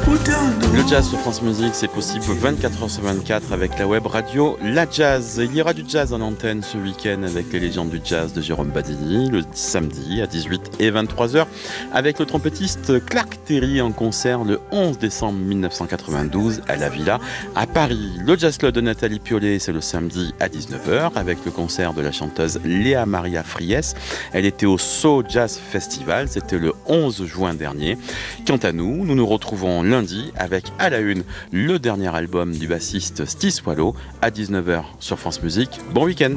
Le jazz sur France Musique, c'est possible 24h/24 avec la web radio La Jazz. Il y aura du jazz en antenne ce week-end avec les légendes du jazz de Jérôme Badini, le samedi à 18 et 23h, avec le trompettiste Clark Terry en concert le 11 décembre 1992 à la Villa à Paris. Le Jazz Club de Nathalie Piollet, c'est le samedi à 19h avec le concert de la chanteuse Léa Maria Fries. Elle était au So Jazz Festival, c'était le 11 juin dernier. Quant à nous, nous nous retrouvons lundi avec à la une le dernier album du bassiste Steve Swallow à 19h sur France Musique. Bon week-end.